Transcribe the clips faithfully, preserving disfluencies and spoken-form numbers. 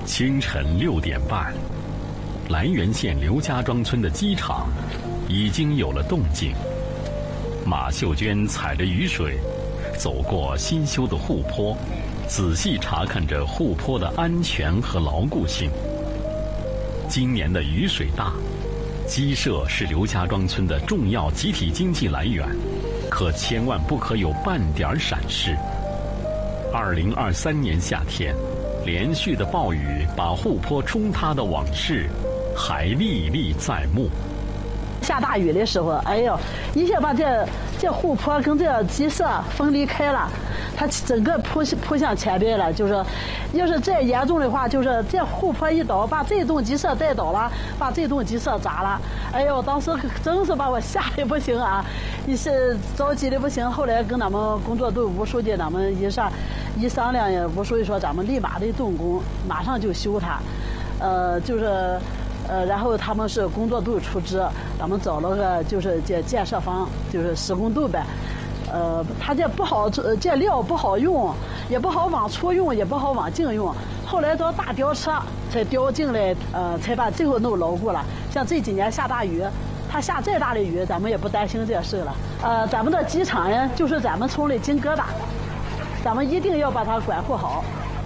清晨六点半，涞源县刘家庄村的机场已经有了动静。马秀娟踩着雨水，走过新修的护坡，仔细查看着护坡的安全和牢固性。今年的雨水大，鸡舍是刘家庄村的重要集体经济来源，可千万不可有半点闪失。二零二三年夏天，连续的暴雨把护坡冲塌的往事还历历在目。 下大雨的时候，哎呦，一下把这这护坡跟这鸡舍分离开了，它整个扑扑向前边了。就是，要是再严重的话，就是这护坡一倒，把这栋鸡舍带倒了，把这栋鸡舍砸了。哎呦，当时真是把我吓得不行啊！一是着急的不行。后来跟咱们工作队吴书记咱们一上一商量呀，吴书记说咱们立马的动工，马上就修它。呃，就是。呃，然后他们是工作队出资，咱们找了个就是这建设方，就是施工队呗。呃，他这不好，这料不好用，也不好往出用，也不好往进用。后来找大吊车才吊进来，呃，才把最后弄牢固了。像这几年下大雨，它下再大的雨，咱们也不担心这事了。呃，咱们的机场呀，就是咱们村的金疙瘩，咱们一定要把它管护好。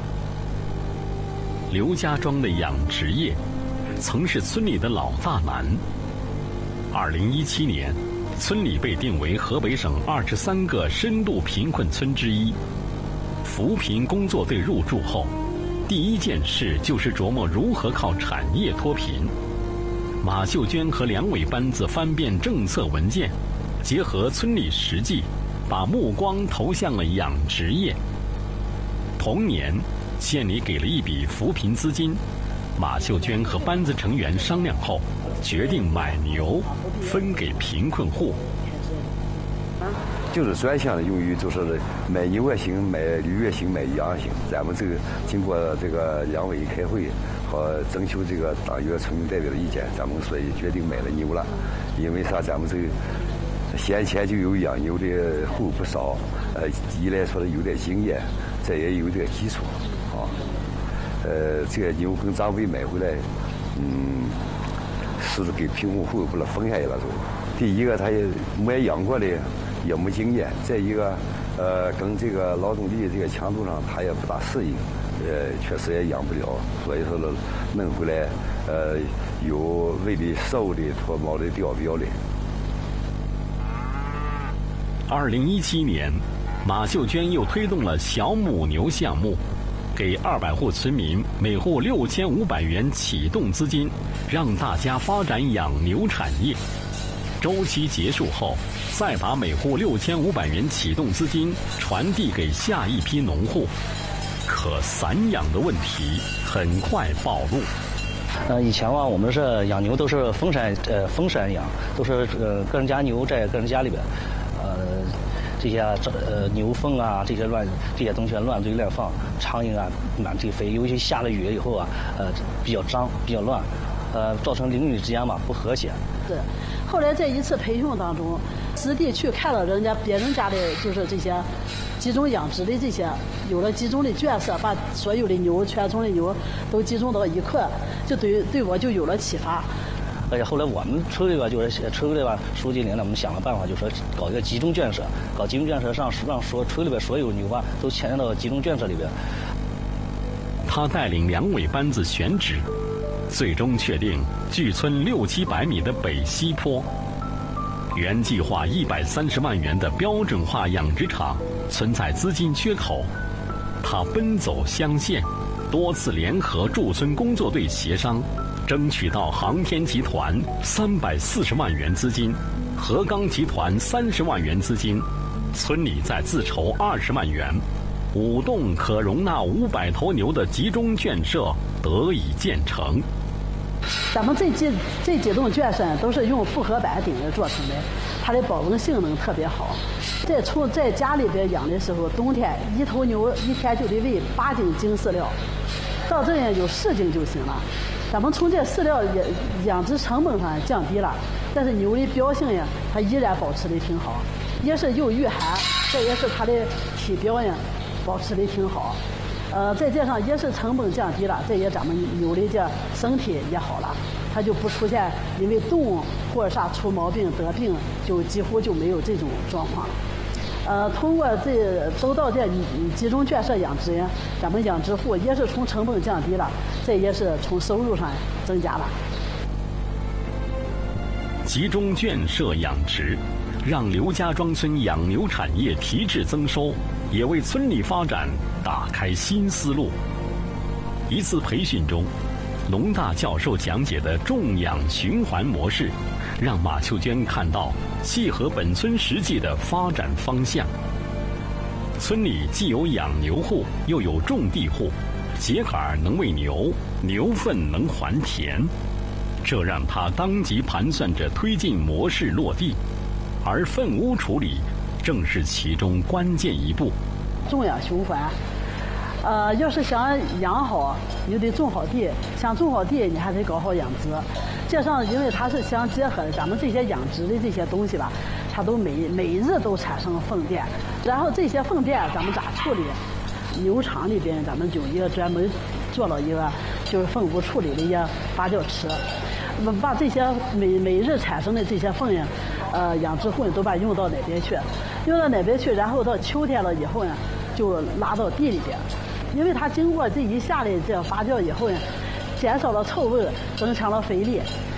刘家庄的养殖业曾是村里的老大难。二零一七年，村里被定为河北省二十三个深度贫困村之一。扶贫工作队入驻后，第一件事就是琢磨如何靠产业脱贫。马秀娟和梁伟班子翻遍政策文件，结合村里实际，把目光投向了养殖业。同年，县里给了一笔扶贫资金。马秀娟和班子成员商量后，决定买牛分给贫困户。 就是专项的用于就是买牛也行，买驴也行，买羊也行。咱们这个经过这个两委开会和征求这个党员村民代表的意见，咱们所以决定买了牛了。因为啥？咱们这个先前就有养牛的户不少，呃，一来说的有点经验，再也有点基础啊。呃，这个牛跟长辈买回来，嗯，是给贫困户不能分下去了。第一个，他也没养过的，也没经验；再一个，呃，跟这个劳动力这个强度上，他也不大适应，呃，确实也养不了。所以说呢，弄回来，呃，有喂的瘦的、脱毛的、掉膘的。 二零一七年，马秀娟又推动了小母牛项目。给二百户村民每户六千五百元启动资金，让大家发展养牛产业。周期结束后，再把每户六千五百元启动资金传递给下一批农户。可散养的问题很快暴露。 呃，以前吧，我们是养牛都是分散呃分散养，都是呃个人家牛在个人家里边，呃。这些呃牛粪啊，这些乱这些东西乱堆乱放，苍蝇啊满地飞。尤其下了雨以后啊，呃比较脏，比较乱，呃造成邻里之间嘛不和谐。 对，后来在一次培训当中，实地去看了人家别人家的，就是这些集中养殖的这些，有了集中的圈舍，把所有的牛全村的牛都集中到一块，就对对我就有了启发。 而且后来我们村里边就是村里边书记领导，我们想了办法，就说搞一个集中圈舍，搞集中圈舍，让让说村里边所有牛啊都迁入到集中圈舍里边。 他带领两委班子选址，最终确定距村六七百米的北西坡。原计划一百三十万元的标准化养殖场存在资金缺口，他奔走乡县，多次联合驻村工作队协商。争取到航天集团三百四十万元资金，河钢集团三十万元资金，村里再自筹二十万元，五栋可容纳五百头牛的集中圈舍得以建成。 咱们这几这几栋圈舍都是用复合板顶着做成的，它的保温性能特别好。在从在家里边养的时候，冬天一头牛一天就得喂八斤精饲料，到这样有四斤就行了。咱们从这饲料也养殖成本上降低了，但是牛的膘性呀，它依然保持的挺好，也是又御寒，这也是它的体膘呀，保持的挺好。 呃，再加上也是成本降低了，再也咱们牛的这身体也好了，它就不出现因为冻或者啥出毛病得病，就几乎就没有这种状况。呃，通过这都到这集中圈舍养殖，咱们养殖户也是从成本降低了，这也是从收入上增加了。 集中圈舍养殖，让刘家庄村养牛产业提质增收，也为村里发展打开新思路。一次培训中，农大教授讲解的种养循环模式，让马秀娟看到契合本村实际的发展方向。村里既有养牛户，又有种地户，秸秆能喂牛，牛粪能还田，这让他当即盘算着推进模式落地，而粪污处理正是其中关键一步。 种养循环，呃，要是想养好，你就得种好地；想种好地，你还得搞好养殖。加上因为它是相结合的，咱们这些养殖的这些东西吧，它都每每日都产生粪便，然后这些粪便咱们咋处理？牛场里边咱们就一个专门做了一个就是粪污处理的一个发酵池，把这些每每日产生的这些粪呀，呃，养殖户都把用到哪边去？用到哪边去？然后到秋天了以后呢，就拉到地里边，因为它经过这一下的这发酵以后呢，减少了臭味，增强了肥力。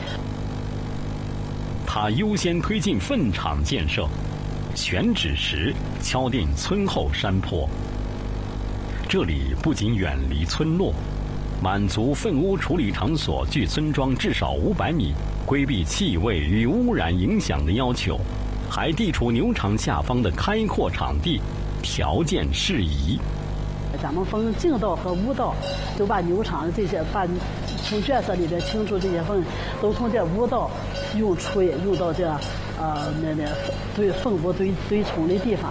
他优先推进粪场建设，选址时敲定村后山坡。这里不仅远离村落，满足粪污处理场所距村庄至少五百米，规避气味与污染影响的要求，还地处牛场下方的开阔场地，条件适宜。 咱们分净道和污道，都把牛场的这些把从圈舍里边清除这些粪，都从这污道用出用到这呃那那堆粪污堆堆充的地方。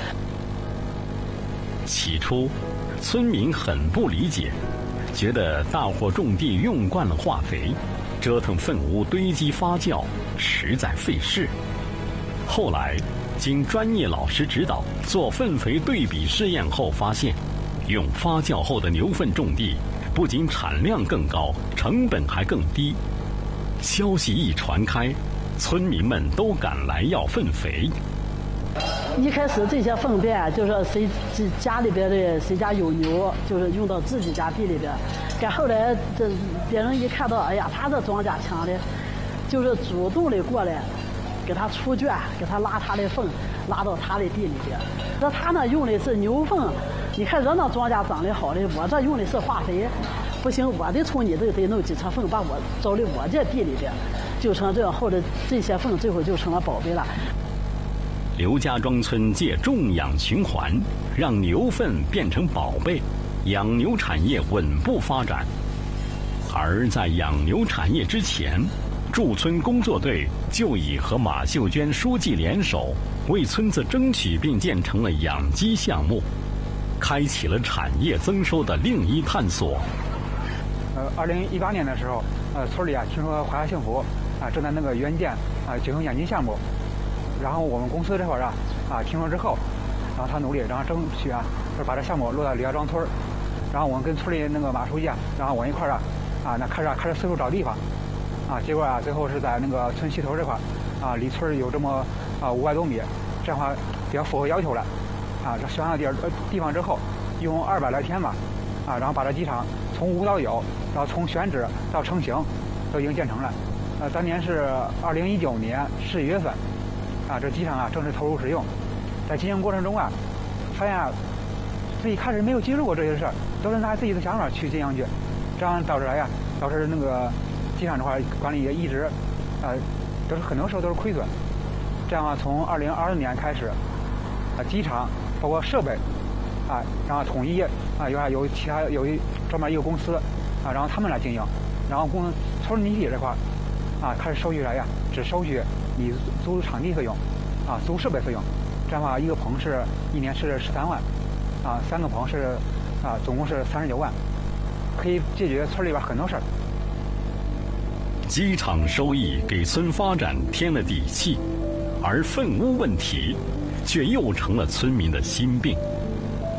起初，村民很不理解，觉得大伙种地用惯了化肥，折腾粪污堆积发酵，实在费事。后来，经专业老师指导做粪肥对比试验后发现，用发酵后的牛粪种地，不仅产量更高，成本还更低。消息一传开，村民们都赶来要粪肥。 一开始这些粪便就是说谁家里边的谁家有牛，就是用到自己家地里边。但后来这别人一看到，哎呀，他这庄稼强的，就是主动的过来给他出圈，给他拉他的粪，拉到他的地里边。那他呢用的是牛粪，你看人那庄稼长得好的，我这用的是化肥，不行，我得从你这得弄几车粪把我招到我这地里边，就成这样，后来这些粪最后就成了宝贝了。 刘家庄村借种养循环，让牛粪变成宝贝，养牛产业稳步发展。而在养牛产业之前，驻村工作队就已和马秀娟书记联手，为村子争取并建成了养鸡项目，开启了产业增收的另一探索。 呃，二零一八年的时候，呃，村里啊听说华夏幸福啊正在那个援建啊举行养鸡项目。然后我们公司这块儿啊，啊听说之后，然后他努力，然后争取啊，就是把这项目落到刘家庄村儿。然后我们跟村里那个马书记啊，然后我一块儿啊，啊那开始啊开始四处找地方，啊结果啊最后是在那个村西头这块儿，啊离村儿有这么啊五百多米，这样的话比较符合要求了，啊这选好地儿地方之后，用二百来天吧，啊然后把这机场从无到有，然后从选址到成型，都已经建成了。呃当年是二零一九年十一月份。啊，这机场啊正式投入使用，在进行过程中啊，发现啊，自己开始没有接触过这些事儿，都是拿自己的想法去进行去，这样导致来呀，导致那个机场这块管理也一直，呃，都是很多时候都是亏损。这样啊，从二零二二年开始，啊，机场包括设备，啊，然后统一啊，有有其他有一专门一个公司，啊，然后他们来经营，然后公村集体这块，啊，开始收取来呀，只收取。你租场地费用，啊，租设备费用，这样的话，一个棚是一年是十三万，啊，三个棚是，啊，总共是三十九万，可以解决村里边很多事儿。 机场收益给村发展添了底气，而粪污问题却又成了村民的心病。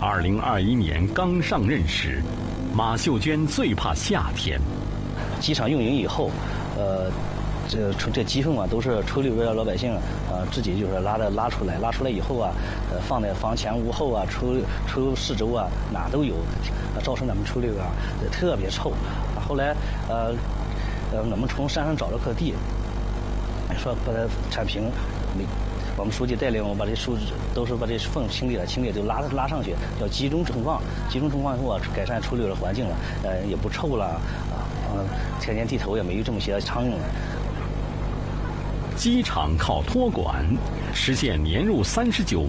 二零二一年刚上任时，马秀娟最怕夏天。 机场运营以后，呃，这这鸡粪啊，都是村里边的老百姓啊，自己就是拉的拉出来，拉出来以后啊，呃，放在房前屋后啊，出出四周啊，哪都有，造成咱们村里边特别臭。后来，呃，呃，我们从山上找了块地，说把它铲平，我们书记带领我把这树都是把这粪清理了，清理就拉拉上去，叫集中存放。集中存放以后啊，改善村里的环境了，呃，也不臭了啊。呃，天天地头也没有这么些苍蝇了。 机场靠托管，实现年入三十九